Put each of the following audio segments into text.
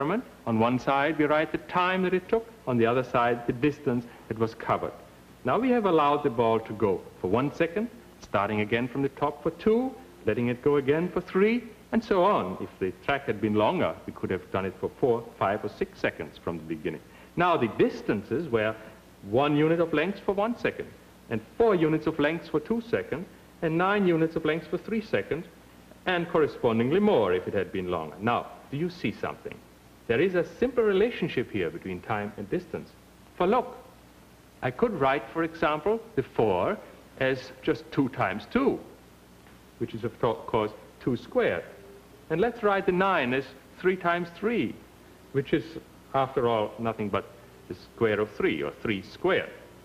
On one side, we write the time that it took. On the other side, the distance that was covered. Now we have allowed the ball to go for 1 second, starting again from the top for 2, letting it go again for 3, and so on. If the track had been longer, we could have done it for 4, 5, or 6 seconds from the beginning. Now the distances were 1 unit of length for 1 second, and 4 units of length for 2 seconds, and 9 units of length for 3 seconds, and correspondingly more if it had been longer. Now, do you see something? There is a simple relationship here between time and distance. For look, I could write, for example, the 4 as just 2 times 2, which is, of course, 2 squared. And let's write the 9 as 3 times 3, which is, after all, nothing but the square of 3, or 3 squared.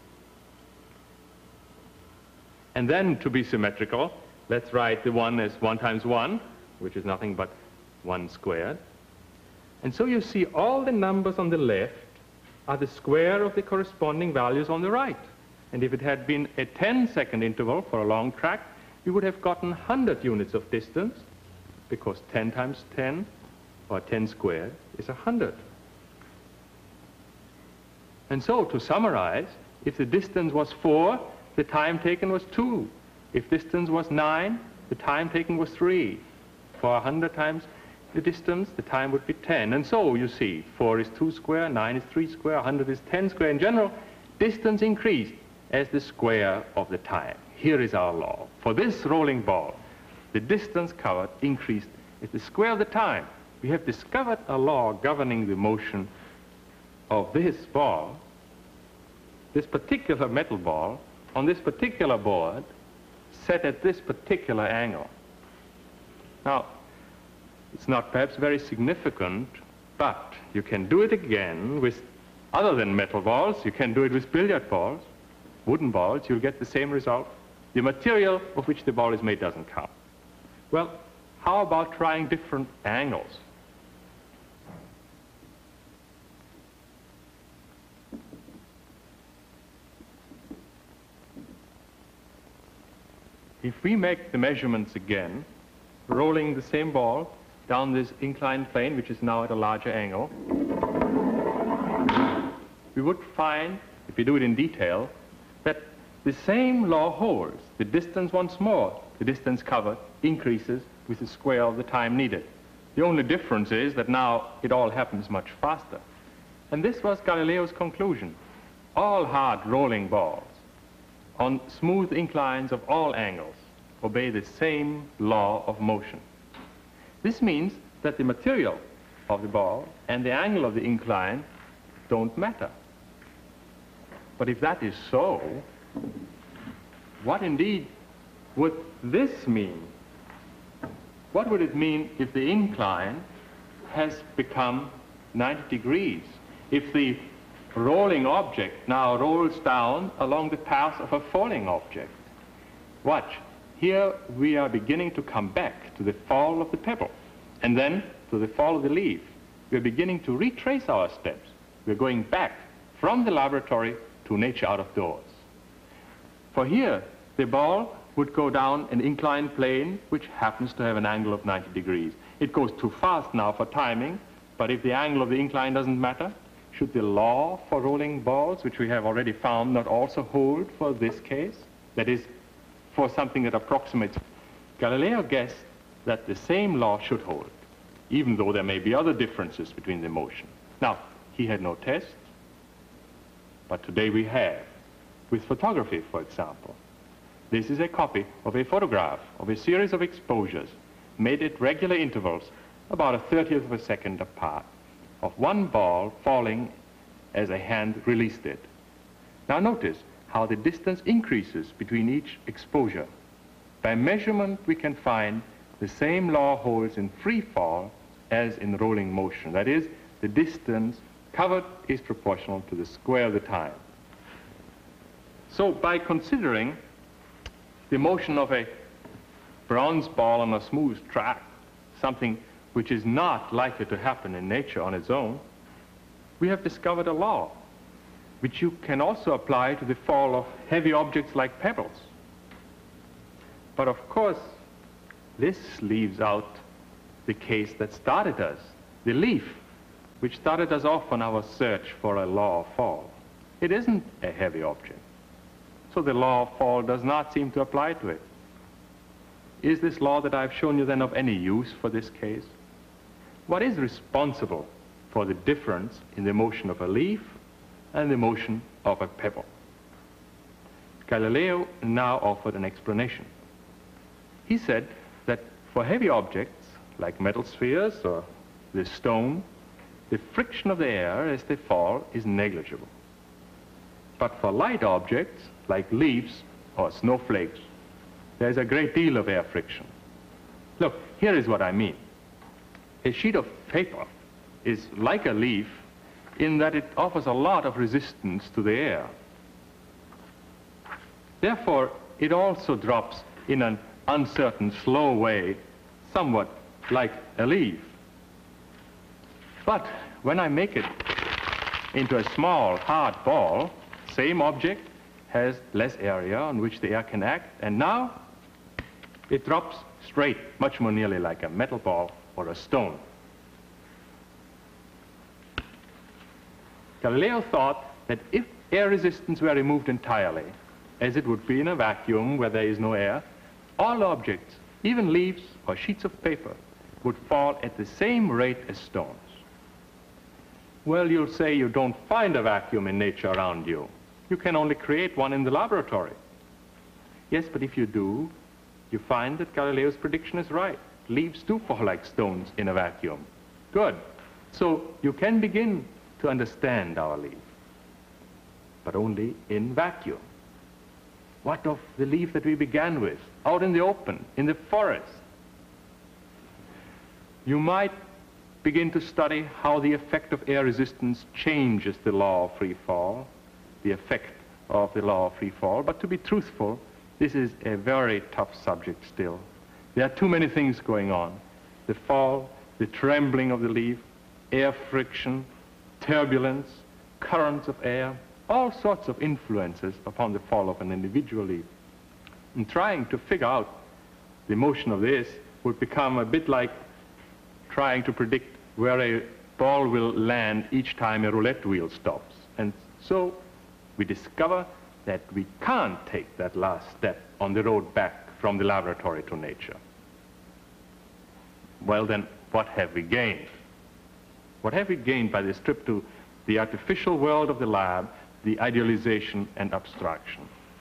And then, to be symmetrical, let's write the 1 as 1 times 1, which is nothing but 1 squared. And so you see all the numbers on the left are the square of the corresponding values on the right. And if it had been a 10-second interval for a long track, we would have gotten 100 units of distance, because 10 times 10, or 10 squared, is 100. And so, to summarize, if the distance was 4, the time taken was 2. If distance was 9, the time taken was 3. For 100 times the distance, the time would be 10. And so, you see, 4 is 2 square, 9 is 3 square, 100 is 10 square. In general, distance increased as the square of the time. Here is our law. For this rolling ball, the distance covered increased as the square of the time. We have discovered a law governing the motion of this ball, this particular metal ball, on this particular board, set at this particular angle. Now, it's not perhaps very significant, but you can do it again with other than metal balls. You can do it with billiard balls, wooden balls. You'll get the same result. The material of which the ball is made doesn't count. Well, how about trying different angles? If we make the measurements again, rolling the same ball down this inclined plane, which is now at a larger angle, we would find, if we do it in detail, that the same law holds. The distance once more, the distance covered, increases with the square of the time needed. The only difference is that now it all happens much faster. And this was Galileo's conclusion. All hard rolling balls on smooth inclines of all angles obey the same law of motion. This means that the material of the ball and the angle of the incline don't matter. But if that is so, what indeed would this mean? What would it mean if the incline has become 90 degrees? If the rolling object now rolls down along the path of a falling object? Watch. Here we are beginning to come back to the fall of the pebble, and then to the fall of the leaf. We're beginning to retrace our steps. We're going back from the laboratory to nature out of doors. For here, the ball would go down an inclined plane which happens to have an angle of 90 degrees. It goes too fast now for timing, but if the angle of the incline doesn't matter, should the law for rolling balls, which we have already found, not also hold for this case? That is, for something that approximates. Galileo guessed that the same law should hold, even though there may be other differences between the motion. Now, he had no tests, but today we have. With photography, for example. This is a copy of a photograph of a series of exposures made at regular intervals, about a 30th of a second apart, of one ball falling as a hand released it. Now notice how the distance increases between each exposure. By measurement, we can find the same law holds in free fall as in rolling motion. That is, the distance covered is proportional to the square of the time. So by considering the motion of a bronze ball on a smooth track, something which is not likely to happen in nature on its own, we have discovered a law which you can also apply to the fall of heavy objects like pebbles. But of course, this leaves out the case that started us, the leaf. which started us off on our search for a law of fall. It isn't a heavy object, so the law of fall does not seem to apply to it. Is this law that I've shown you then of any use for this case? What is responsible for the difference in the motion of a leaf and the motion of a pebble? Galileo now offered an explanation. He said that for heavy objects, like metal spheres or the stone, the friction of the air as they fall is negligible. But for light objects, like leaves or snowflakes, there's a great deal of air friction. Look, here is what I mean. A sheet of paper is like a leaf in that it offers a lot of resistance to the air. Therefore, it also drops in an uncertain, slow way, somewhat like a leaf. But when I make it into a small, hard ball, same object has less area on which the air can act, and now it drops straight, much more nearly like a metal ball or a stone. Galileo thought that if air resistance were removed entirely, as it would be in a vacuum where there is no air, all objects, even leaves or sheets of paper, would fall at the same rate as stones. Well, you'll say you don't find a vacuum in nature around you. You can only create one in the laboratory. Yes, but if you do, you find that Galileo's prediction is right. Leaves do fall like stones in a vacuum. Good. So you can begin to understand our leaf, but only in vacuum. What of the leaf that we began with, out in the open, in the forest? You might begin to study how the effect of air resistance changes the law of free fall, the effect of the law of free fall, but to be truthful, this is a very tough subject still. There are too many things going on. The fall, the trembling of the leaf, air friction, turbulence, currents of air, all sorts of influences upon the fall of an individual leaf. And trying to figure out the motion of this would become a bit like trying to predict where a ball will land each time a roulette wheel stops. And so we discover that we can't take that last step on the road back from the laboratory to nature. Well then, what have we gained? What have we gained by this trip to the artificial world of the lab, the idealization and abstraction?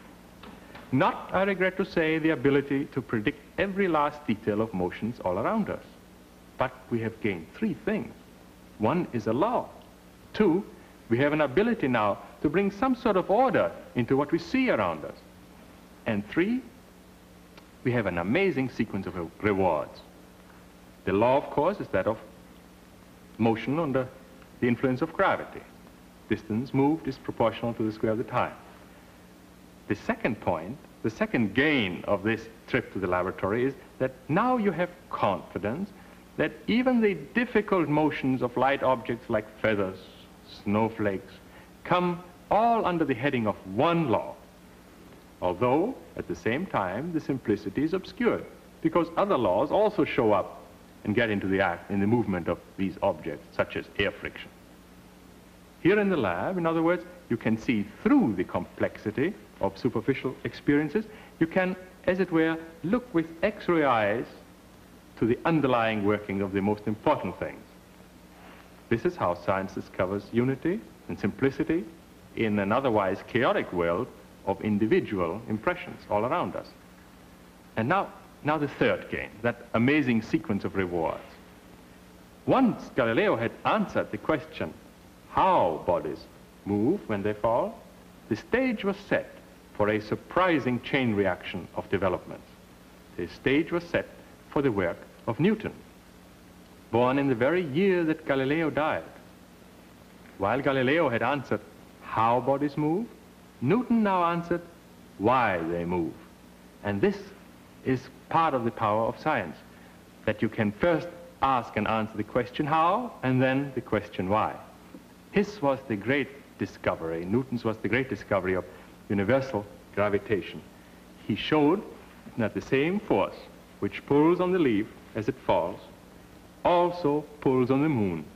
Not, I regret to say, the ability to predict every last detail of motions all around us. But we have gained three things. One is a law. Two, we have an ability now to bring some sort of order into what we see around us. And three, we have an amazing sequence of rewards. The law, of course, is that of motion under the influence of gravity. Distance moved is proportional to the square of the time. The second point, the second gain of this trip to the laboratory is that now you have confidence that even the difficult motions of light objects like feathers, snowflakes, come all under the heading of one law, although at the same time the simplicity is obscured because other laws also show up and get into the act in the movement of these objects, such as air friction. Here in the lab, in other words, you can see through the complexity of superficial experiences. You can, as it were, look with X-ray eyes to the underlying working of the most important things. This is how science discovers unity and simplicity in an otherwise chaotic world of individual impressions all around us. And now the third gain, that amazing sequence of rewards. Once Galileo had answered the question, how bodies move when they fall, the stage was set for a surprising chain reaction of developments. The stage was set for the work of Newton, born in the very year that Galileo died. While Galileo had answered how bodies move, Newton now answered why they move. And this is part of the power of science, that you can first ask and answer the question how, and then the question why. His was the great discovery, Newton's was the great discovery of universal gravitation. He showed that the same force which pulls on the leaf as it falls also pulls on the moon